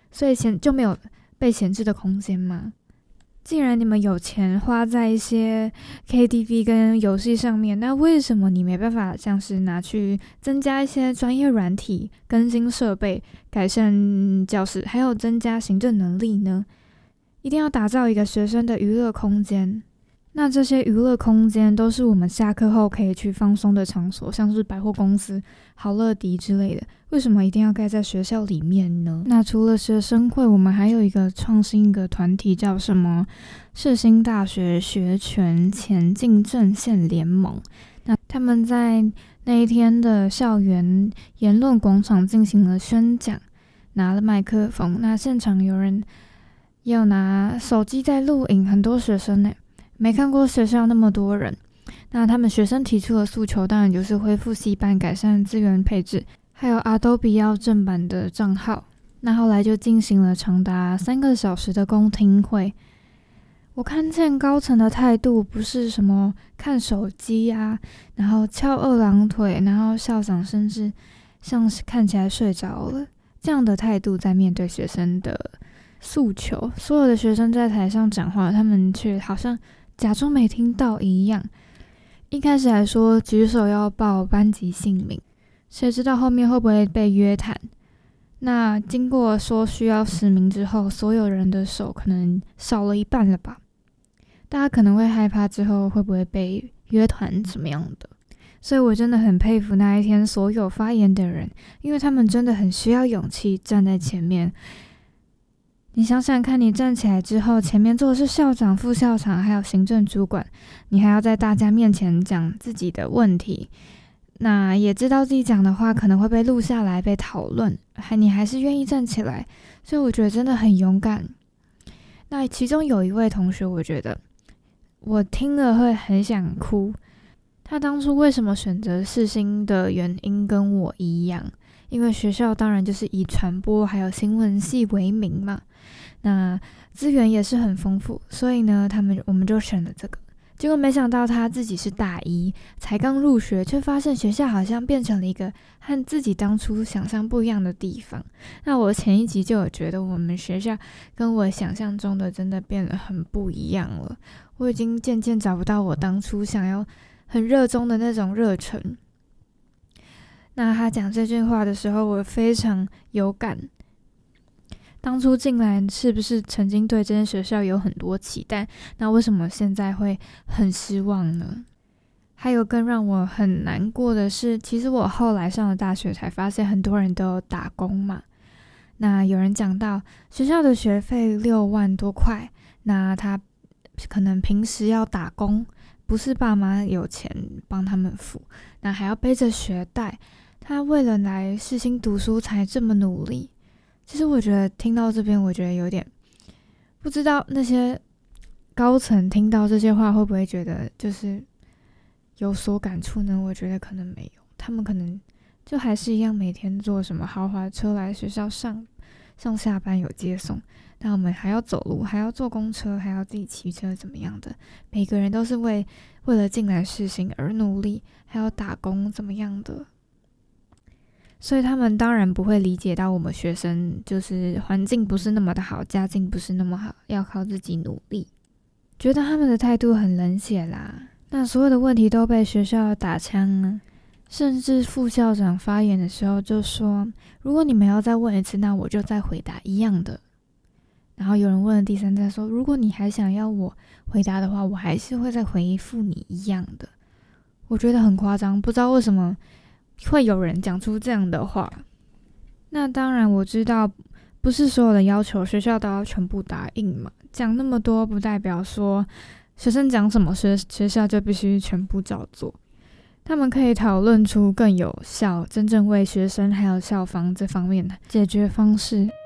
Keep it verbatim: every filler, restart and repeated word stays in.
所以闲就没有被闲置的空间嘛。既然你们有钱花在一些 K T V 跟游戏上面，那为什么你没办法像是拿去增加一些专业软体、更新设备、改善教室，还有增加行政能力呢？一定要打造一个学生的娱乐空间。那这些娱乐空间都是我们下课后可以去放松的场所，像是百货公司、好乐迪之类的。为什么一定要盖在学校里面呢？那除了学生会，我们还有一个创新一个团体，叫什么世新大学学权前进阵线联盟。那他们在那一天的校园言论广场进行了宣讲，拿了麦克风，那现场有人也有拿手机在录影，很多学生呢，没看过学校那么多人。那他们学生提出的诉求当然就是恢复系办、改善资源配置，还有 Adobe 要正版的账号。那后来就进行了长达三个小时的公听会。我看见高层的态度不是什么看手机啊，然后翘二郎腿，然后校长甚至像是看起来睡着了，这样的态度在面对学生的诉求。所有的学生在台上讲话，他们却好像假装没听到一样。一开始还说举手要报班级姓名，谁知道后面会不会被约谈。那经过说需要实名之后，所有人的手可能少了一半了吧。大家可能会害怕之后会不会被约谈怎么样的。所以我真的很佩服那一天所有发言的人，因为他们真的很需要勇气站在前面。你想想看，你站起来之后，前面坐的是校长、副校长还有行政主管，你还要在大家面前讲自己的问题，那也知道自己讲的话可能会被录下来被讨论，还你还是愿意站起来，所以我觉得真的很勇敢。那其中有一位同学，我觉得我听了会很想哭。他当初为什么选择世新的原因跟我一样，因为学校当然就是以传播还有新闻系为名嘛，那资源也是很丰富，所以呢他们我们就选了这个。结果没想到他自己是大一才刚入学，却发现学校好像变成了一个和自己当初想象不一样的地方。那我前一集就有觉得我们学校跟我想象中的真的变得很不一样了，我已经渐渐找不到我当初想要很热衷的那种热忱。那他讲这句话的时候，我非常有感。当初进来是不是曾经对这间学校有很多期待？那为什么现在会很失望呢？还有更让我很难过的是，其实我后来上了大学才发现，很多人都有打工嘛。那有人讲到学校的学费六万多块，那他可能平时要打工，不是爸妈有钱帮他们付，那还要背着学贷。他为了来世新读书才这么努力。其实我觉得听到这边，我觉得有点不知道那些高层听到这些话会不会觉得就是有所感触呢？我觉得可能没有，他们可能就还是一样每天坐什么豪华车来学校上上下班有接送，但我们还要走路，还要坐公车，还要自己骑车怎么样的，每个人都是为为了进来世新而努力，还要打工怎么样的。所以他们当然不会理解到我们学生就是环境不是那么的好，家境不是那么好，要靠自己努力，觉得他们的态度很冷血啦。那所有的问题都被学校打枪啊，甚至副校长发言的时候就说，如果你们要再问一次，那我就再回答一样的。然后有人问了第三次说，如果你还想要我回答的话，我还是会再回复你一样的。我觉得很夸张，不知道为什么会有人讲出这样的话。那当然我知道不是所有的要求学校都要全部答应嘛，讲那么多不代表说学生讲什么 学, 学校就必须全部照做。他们可以讨论出更有效真正为学生还有校方这方面的解决方式。